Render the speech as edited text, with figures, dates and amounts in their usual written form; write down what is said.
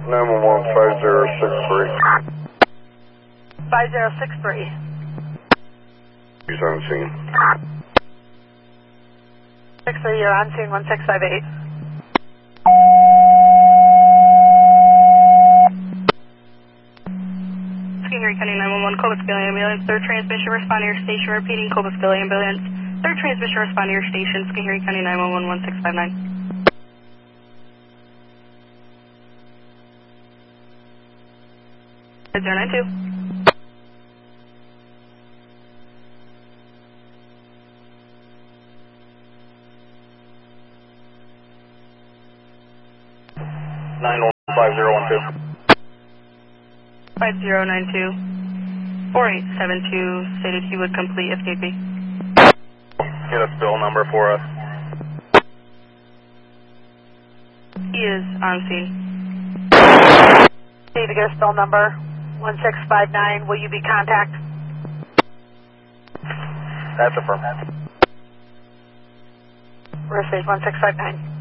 911 5063. He's on scene. 63, you're on scene 1658. King County 911, Cobusville Ambulance, third transmission, respond to your station, repeating Cobusville Ambulance, third transmission, respond to your station, King County 911, 1659. 092. $915-012. 5092. 4872 stated he would complete escapee. Get a spill number for us. He is on scene. Need to get a spill number 1659. Will you be contact? That's affirmative. Receive 1659.